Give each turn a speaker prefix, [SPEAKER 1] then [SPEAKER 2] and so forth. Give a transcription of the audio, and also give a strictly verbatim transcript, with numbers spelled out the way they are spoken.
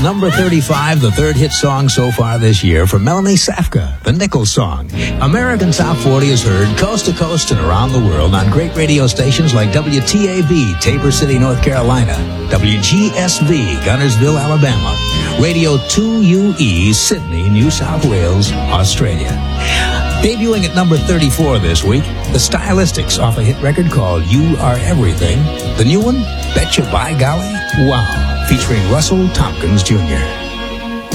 [SPEAKER 1] number thirty-five, the third hit song so far this year for Melanie Safka, the Nichols song. American Top forty is heard coast to coast and around the world on great radio stations like W T A B, Tabor City, North Carolina, W G S V, Gunnersville, Alabama, Radio two U E, Sydney, New South Wales, Australia. Debuting at number thirty-four this week, the Stylistics off a hit record called You Are Everything. The new one, Betcha By Golly, Wow, featuring Russell Tompkins Junior